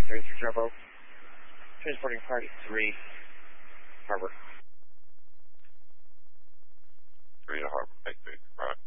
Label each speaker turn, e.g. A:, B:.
A: 33 Jumbo. Transporting party 3, Harbor.
B: 3 to Harbor, make 3, right.